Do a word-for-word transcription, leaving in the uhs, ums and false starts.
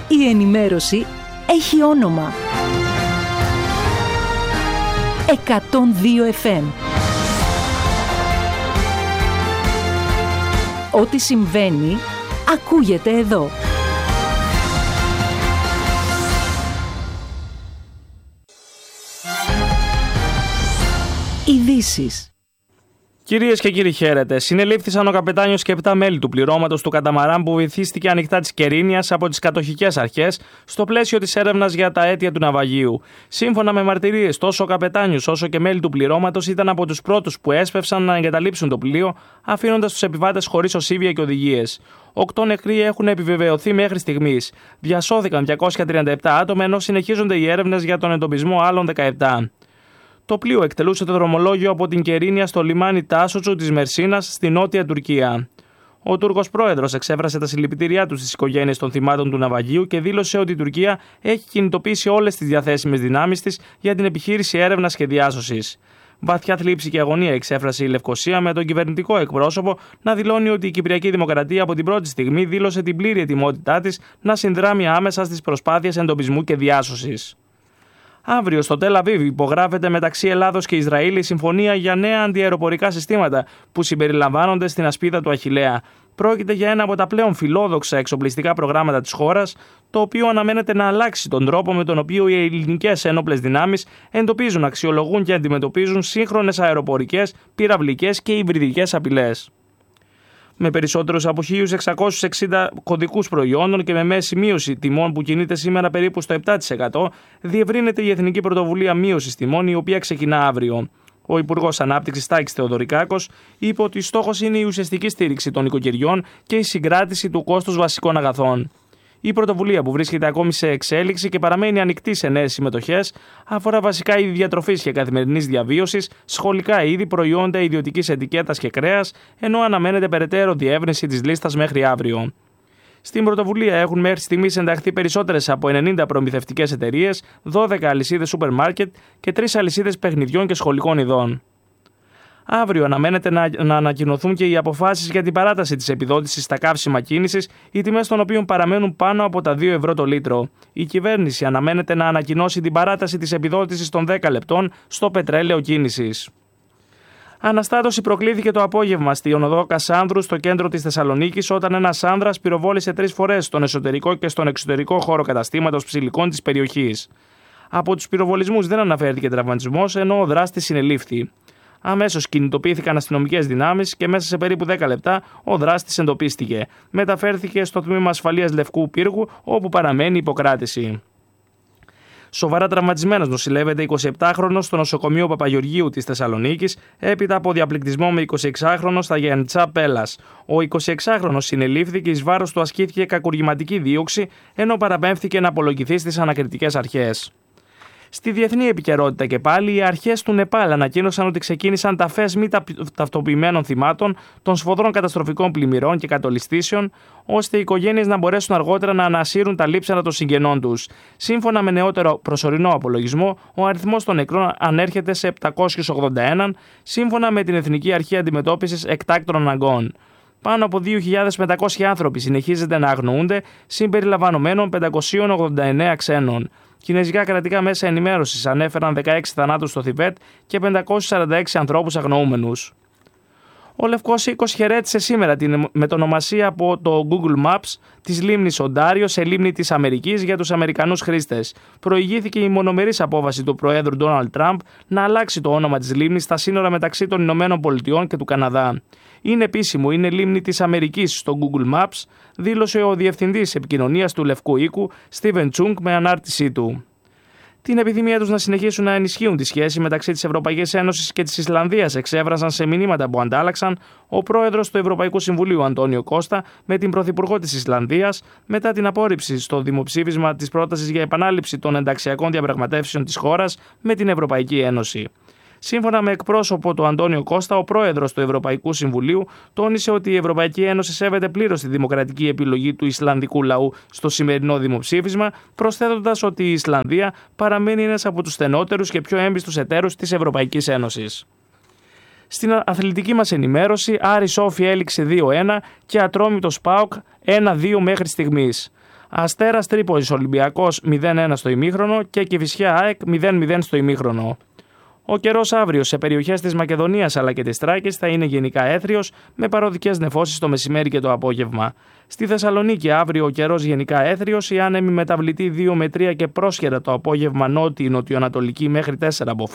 Η ενημέρωση έχει όνομα. εκατόν δύο εφ εμ. Ό,τι συμβαίνει, ακούγεται εδώ. Ειδήσεις. Κυρίες και κύριοι, χαίρετε. Συνελήφθησαν ο καπετάνιος και επτά μέλη του πληρώματος του καταμαράν που βυθίστηκε ανοιχτά της Κερίνιας από τις κατοχικές αρχές στο πλαίσιο της έρευνας για τα αίτια του ναυαγίου. Σύμφωνα με μαρτυρίες, τόσο ο καπετάνιος όσο και μέλη του πληρώματος ήταν από τους πρώτους που έσπευσαν να εγκαταλείψουν το πλοίο, αφήνοντας τους επιβάτες χωρίς οσίβια και οδηγίες. Οκτώ νεκροί έχουν επιβεβαιωθεί μέχρι στιγμής. Διασώθηκαν διακόσια τριάντα επτά άτομα, ενώ συνεχίζονται οι έρευνες για τον εντοπισμό άλλων δεκαεπτά. Το πλοίο εκτελούσε το δρομολόγιο από την Κερίνια στο λιμάνι Τάσοτσου της Μερσίνας στη νότια Τουρκία. Ο Τούρκος πρόεδρος εξέφρασε τα συλληπιτήριά του στις οικογένειες των θυμάτων του ναυαγίου και δήλωσε ότι η Τουρκία έχει κινητοποιήσει όλες τις διαθέσιμες δυνάμεις της για την επιχείρηση έρευνας και διάσωσης. Βαθιά θλίψη και αγωνία εξέφρασε η Λευκοσία, με τον κυβερνητικό εκπρόσωπο να δηλώνει ότι η Κυπριακή Δημοκρατία από την πρώτη στιγμή δήλωσε την πλήρη ετοιμότητά της να συνδράμει άμεσα στις προσπάθειες εντοπισμού και διάσωσης. Αύριο στο Τελ Αβίβ υπογράφεται μεταξύ Ελλάδος και Ισραήλ η συμφωνία για νέα αντιαεροπορικά συστήματα που συμπεριλαμβάνονται στην ασπίδα του Αχιλλέα. Πρόκειται για ένα από τα πλέον φιλόδοξα εξοπλιστικά προγράμματα της χώρας, το οποίο αναμένεται να αλλάξει τον τρόπο με τον οποίο οι ελληνικές ένοπλες δυνάμεις εντοπίζουν, αξιολογούν και αντιμετωπίζουν σύγχρονες αεροπορικές, πυραυλικές και υβριδικές απειλές. Με περισσότερους από χίλιους εξακόσιους εξήντα κωδικούς προϊόντων και με μέση μείωση τιμών που κινείται σήμερα περίπου στο επτά τοις εκατό, διευρύνεται η Εθνική Πρωτοβουλία Μείωσης Τιμών, η οποία ξεκινά αύριο. Ο Υπουργός Ανάπτυξης Τάκης Θεοδωρικάκος είπε ότι στόχος είναι η ουσιαστική στήριξη των οικοκυριών και η συγκράτηση του κόστους βασικών αγαθών. Η πρωτοβουλία, που βρίσκεται ακόμη σε εξέλιξη και παραμένει ανοιχτή σε νέες συμμετοχές, αφορά βασικά είδη διατροφής και καθημερινής διαβίωσης, σχολικά είδη, προϊόντα ιδιωτικής ετικέτας και κρέας, ενώ αναμένεται περαιτέρω διεύρυνση της λίστας μέχρι αύριο. Στην πρωτοβουλία έχουν μέχρι στιγμής ενταχθεί περισσότερες από ενενήντα προμηθευτικές εταιρείες, δώδεκα αλυσίδες σούπερ μάρκετ και τρεις αλυσίδες παιχνιδιών και σχολικών ειδών. Αύριο αναμένεται να, να ανακοινωθούν και οι αποφάσεις για την παράταση της επιδότησης στα καύσιμα κίνησης, οι τιμές των οποίων παραμένουν πάνω από τα δύο ευρώ το λίτρο. Η κυβέρνηση αναμένεται να ανακοινώσει την παράταση της επιδότησης των δέκα λεπτών στο πετρέλαιο κίνησης. Αναστάτωση προκλήθηκε το απόγευμα στην οδό Κασάνδρου στο κέντρο της Θεσσαλονίκης, όταν ένας άνδρας πυροβόλησε τρεις φορές στον εσωτερικό και στον εξωτερικό χώρο καταστήματος ψηλικών της περιοχής. Από τους πυροβολισμούς δεν αναφέρθηκε τραυματισμός, ενώ ο δράστης συνελήφθη. Αμέσως κινητοποιήθηκαν αστυνομικές δυνάμεις και μέσα σε περίπου δέκα λεπτά ο δράστης εντοπίστηκε. Μεταφέρθηκε στο τμήμα ασφαλείας Λευκού Πύργου, όπου παραμένει υποκράτηση. Σοβαρά τραυματισμένος νοσηλεύεται εικοσιεπτάχρονος στο νοσοκομείο Παπαγεωργίου της Θεσσαλονίκης, έπειτα από διαπληκτισμό με εικοσιεξάχρονο στα Γιαννιτσά Πέλλας. Ο εικοσιεξάχρονος συνελήφθηκε, εις βάρος του ασκήθηκε κακουργηματική δίωξη, ενώ παραπέμφθηκε να απολογηθεί στις ανακριτικές αρχές. Στη διεθνή επικαιρότητα και πάλι, οι αρχές του Νεπάλ ανακοίνωσαν ότι ξεκίνησαν ταφές μη ταυτοποιημένων θυμάτων των σφοδρών καταστροφικών πλημμυρών και κατολιστήσεων, ώστε οι οικογένειες να μπορέσουν αργότερα να ανασύρουν τα λείψανα των συγγενών τους. Σύμφωνα με νεότερο προσωρινό απολογισμό, ο αριθμός των νεκρών ανέρχεται σε επτακόσιους ογδόντα ένα, σύμφωνα με την Εθνική Αρχή Αντιμετώπισης Εκτάκτων Αναγκών. Πάνω από δύο χιλιάδες πεντακόσιοι άνθρωποι συνεχίζεται να αγνοούνται, συμπεριλαμβανομένων πεντακόσιων ογδόντα εννέα ξένων. Κινέζικα κρατικά μέσα ενημέρωσης ανέφεραν δεκαέξι θανάτους στο Θιβέτ και πεντακόσιους σαράντα έξι ανθρώπους αγνοούμενους. Ο Λευκός Οίκος χαιρέτησε σήμερα την μετονομασία από το Google Maps της λίμνης Οντάριο σε λίμνη της Αμερικής για τους Αμερικανούς χρήστες. Προηγήθηκε η μονομερής απόφαση του Προέδρου Ντόναλντ Τραμπ να αλλάξει το όνομα της λίμνης στα σύνορα μεταξύ των Ηνωμένων Πολιτειών και του Καναδά. Είναι επίσημο, είναι λίμνη της Αμερικής στο Google Maps, δήλωσε ο Διευθυντής Επικοινωνίας του Λευκού Οίκου, Στίβεν Τσούγκ, με ανάρτησή του. Την επιθυμία τους να συνεχίσουν να ενισχύουν τη σχέση μεταξύ της Ευρωπαϊκής Ένωσης και της Ισλανδίας εξέφρασαν σε μηνύματα που αντάλλαξαν ο πρόεδρος του Ευρωπαϊκού Συμβουλίου Αντώνιο Κώστα με την πρωθυπουργό της Ισλανδίας, μετά την απόρριψη στο δημοψήφισμα της πρότασης για επανάληψη των ενταξιακών διαπραγματεύσεων της χώρας με την Ευρωπαϊκή Ένωση. Σύμφωνα με εκπρόσωπο του Αντώνιο Κώστα, ο πρόεδρος του Ευρωπαϊκού Συμβουλίου τόνισε ότι η Ευρωπαϊκή Ένωση σέβεται πλήρως τη δημοκρατική επιλογή του Ισλανδικού λαού στο σημερινό δημοψήφισμα, προσθέτοντας ότι η Ισλανδία παραμένει ένας από τους στενότερους και πιο έμπιστους εταίρους της Ευρωπαϊκής Ένωσης. Στην αθλητική μας ενημέρωση, Άρης Όφη έληξε δύο ένα και Ατρόμητος ΠΑΟΚ ένα δύο μέχρι στιγμής. Αστέρας Τρίπολης Ολυμπιακός μηδέν ένα στο ημίχρονο και Κηφισιά ΑΕΚ μηδέν μηδέν στο ημίχρονο. Ο καιρός αύριο σε περιοχές της Μακεδονίας αλλά και της Τράκης θα είναι γενικά έθριος με παροδικές νεφώσεις το μεσημέρι και το απόγευμα. Στη Θεσσαλονίκη αύριο ο καιρός γενικά έθριος, η άνεμη μεταβλητή δύο με τρία και πρόσχερα το απόγευμα νότιη νοτιοανατολική μέχρι τέσσερα από